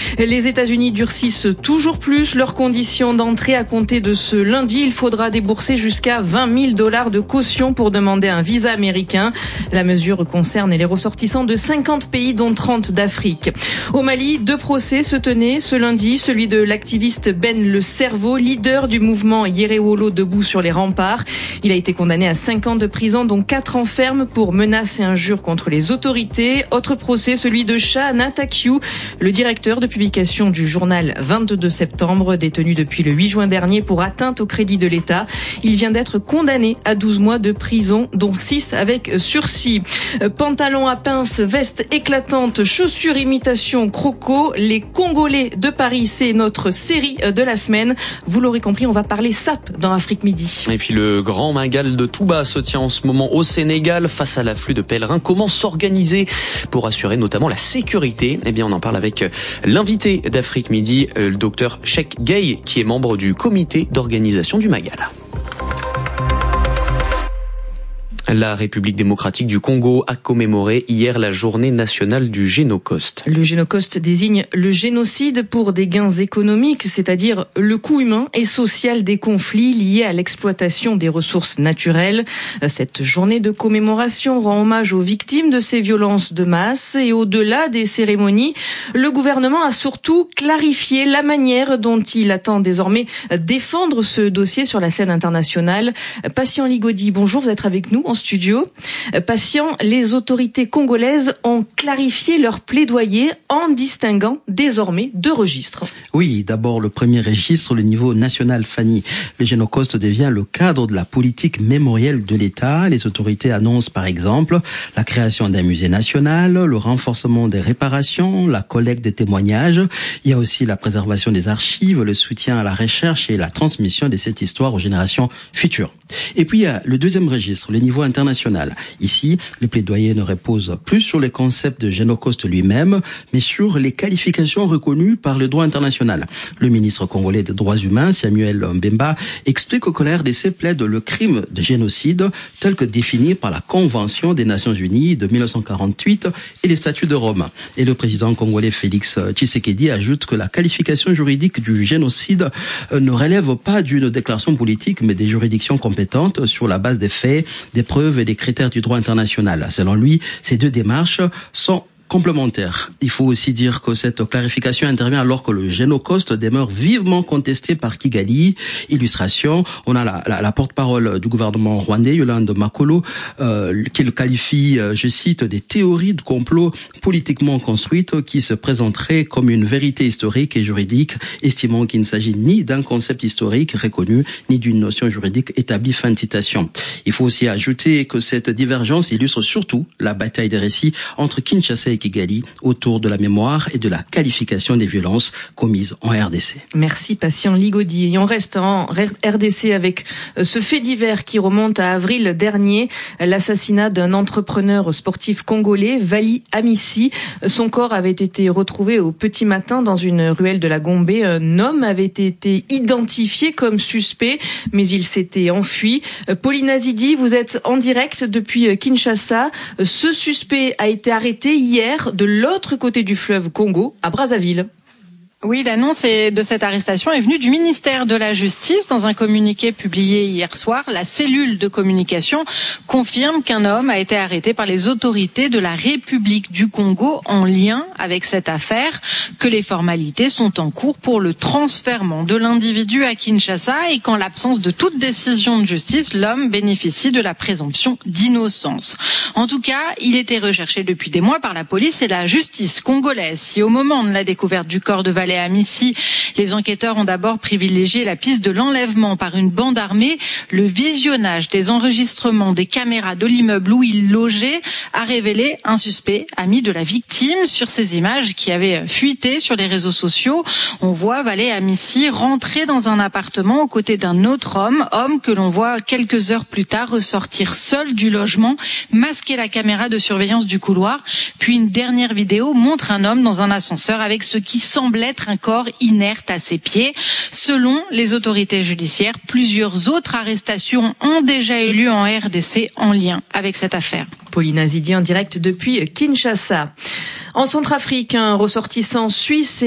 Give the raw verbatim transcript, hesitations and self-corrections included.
Les États-Unis durcissent toujours plus leurs conditions d'entrée. À compter de ce lundi, il faudra débourser jusqu'à vingt mille dollars de caution pour demander un visa américain. La mesure concerne les ressortissants de cinquante pays, dont trente d'Afrique. Au Mali, deux procès se tenaient ce lundi. Celui de l'activiste Ben Le Cerveau, leader du mouvement Yerewolo debout sur les remparts. Il a été condamné à cinq ans de prison, dont quatre ans ferme pour menaces et injures contre les autorités. Autre procès, celui de Shahana Takiou, le directeur de publication du journal vingt-deux septembre, détenu depuis le huit juin dernier pour atteinte au crédit de l'État. Il vient d'être condamné à douze mois de prison, dont six avec sursis. Pantalon à pince, veste éclatante, chaussures imitation croco. Les Congolais de Paris, c'est notre série de la semaine. Vous l'aurez compris, on va parler S A P dans Afrique Midi. Et puis le grand Magal de Touba se tient en ce moment au Sénégal face à l'afflux de pèlerins. Comment s'organiser pour assurer notamment la sécurité? Eh bien, on en parle avec l'invité d'Afrique Midi, le docteur Cheikh Gueye, qui est membre du comité d'organisation du Magal. La République démocratique du Congo a commémoré hier la journée nationale du Génocide. Le Génocide désigne le génocide pour des gains économiques, c'est-à-dire le coût humain et social des conflits liés à l'exploitation des ressources naturelles. Cette journée de commémoration rend hommage aux victimes de ces violences de masse et au-delà des cérémonies, le gouvernement a surtout clarifié la manière dont il attend désormais défendre ce dossier sur la scène internationale. Patient Ligodi, bonjour, vous êtes avec nous en studio. Patient, les autorités congolaises ont clarifié leur plaidoyer en distinguant désormais deux registres. Oui, d'abord le premier registre, le niveau national, Fanny. Le Génocide devient le cadre de la politique mémorielle de l'État. Les autorités annoncent par exemple la création d'un musée national, le renforcement des réparations, la collecte des témoignages. Il y a aussi la préservation des archives, le soutien à la recherche et la transmission de cette histoire aux générations futures. Et puis il y a le deuxième registre, le niveau international. Ici, le plaidoyer ne repose plus sur le concept de génocide lui-même, mais sur les qualifications reconnues par le droit international. Le ministre congolais des droits humains, Samuel Mbemba, explique que la R D C plaide le crime de génocide tel que défini par la Convention des Nations Unies de mille neuf cent quarante-huit et les statuts de Rome. Et le président congolais Félix Tshisekedi ajoute que la qualification juridique du génocide ne relève pas d'une déclaration politique, mais des juridictions compétentes sur la base des faits, des preuves et des critères du droit international. Selon lui, ces deux démarches sont complémentaires. Il faut aussi dire que cette clarification intervient alors que le génocide demeure vivement contesté par Kigali. Illustration, on a la, la, la porte-parole du gouvernement rwandais, Yolande Makolo, euh, qui le qualifie, euh, je cite, des théories de complot politiquement construites qui se présenteraient comme une vérité historique et juridique, estimant qu'il ne s'agit ni d'un concept historique reconnu, ni d'une notion juridique établie. Fin de citation. Il faut aussi ajouter que cette divergence illustre surtout la bataille des récits entre Kinshasa et Kigali autour de la mémoire et de la qualification des violences commises en R D C. Merci Patient Ligodi. Et on reste en R D C avec ce fait divers qui remonte à avril dernier, l'assassinat d'un entrepreneur sportif congolais, Vali Amissi. Son corps avait été retrouvé au petit matin dans une ruelle de la Gombe. Un homme avait été identifié comme suspect, mais il s'était enfui. Pauline Zidi, vous êtes en direct depuis Kinshasa. Ce suspect a été arrêté hier de l'autre côté du fleuve Congo, à Brazzaville. Oui, l'annonce de cette arrestation est venue du ministère de la Justice. Dans un communiqué publié hier soir, la cellule de communication confirme qu'un homme a été arrêté par les autorités de la République du Congo en lien avec cette affaire, que les formalités sont en cours pour le transfèrement de l'individu à Kinshasa et qu'en l'absence de toute décision de justice, l'homme bénéficie de la présomption d'innocence. En tout cas, il était recherché depuis des mois par la police et la justice congolaise. Si au moment de la découverte du corps de Vali Amissi, les enquêteurs ont d'abord privilégié la piste de l'enlèvement par une bande armée, le visionnage des enregistrements des caméras de l'immeuble où il logeait a révélé un suspect ami de la victime. Sur ces images qui avaient fuité sur les réseaux sociaux, on voit Vali Amissi rentrer dans un appartement aux côtés d'un autre homme, homme que l'on voit quelques heures plus tard ressortir seul du logement, masquer la caméra de surveillance du couloir. Puis une dernière vidéo montre un homme dans un ascenseur avec ce qui semble être un corps inerte à ses pieds. Selon les autorités judiciaires, plusieurs autres arrestations ont déjà eu lieu en R D C en lien avec cette affaire. Pauline Zidi en direct depuis Kinshasa. En Centrafrique, un ressortissant suisse